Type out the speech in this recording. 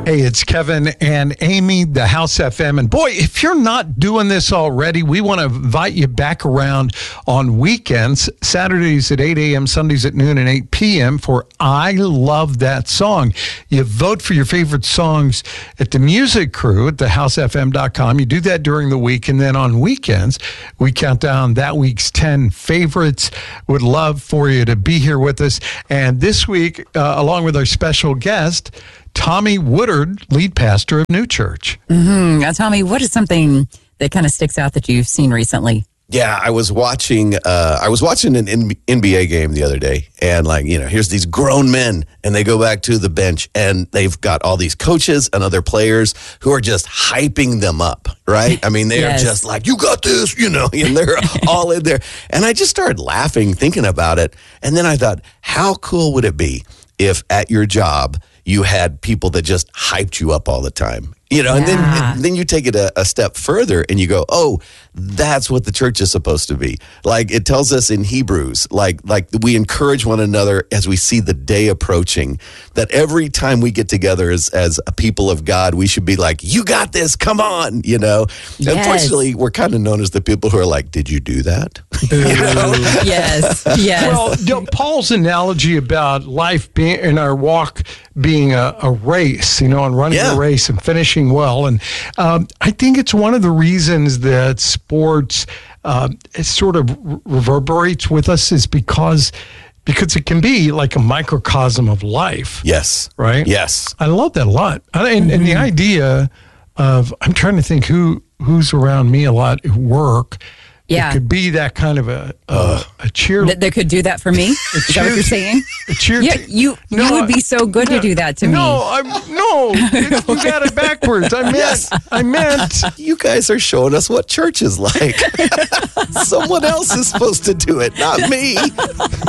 Hey, it's Kevin and Amy, the House FM. And boy, if you're not doing this already, we want to invite you back around on weekends, Saturdays at 8 a.m., Sundays at noon and 8 p.m. for I Love That Song. You vote for your favorite songs at the Music Crew at thehousefm.com. You do that during the week. And then on weekends, we count down that week's 10 favorites. Would love for you to be here with us. And this week, along with our special guest, Tommy Woodard, lead pastor of New Church. Now, Tommy, what is something that kind of sticks out that you've seen recently? Yeah, I was watching an NBA game the other day, and here's these grown men, and they go back to the bench, and they've got all these coaches and other players who are just hyping them up, right? I mean, they are just like, you got this, and they're all in there. And I just started laughing, thinking about it, and then I thought, how cool would it be if at your job you had people that just hyped you up all the time? And then you take it a step further and you go, oh, that's what the church is supposed to be. Like it tells us in Hebrews, like we encourage one another as we see the day approaching, that every time we get together as a people of God, we should be like, you got this, come on, Yes. Unfortunately, we're kind of known as the people who are like, did you do that? Yes. Well, Paul's analogy about life being in our walk being a race, and running a race and finishing well. And I think it's one of the reasons that sports it sort of reverberates with us is because it can be like a microcosm of life. Yes. Right? Yes. I love that a lot. And the idea of, I'm trying to think who's around me a lot at work. Yeah. It could be that kind of a cheer. That could do that for me? Is that what you're saying? A cheer. Yeah, you would be so good to do that to me. You got it backwards. I meant. You guys are showing us what church is like. Someone else is supposed to do it, not me.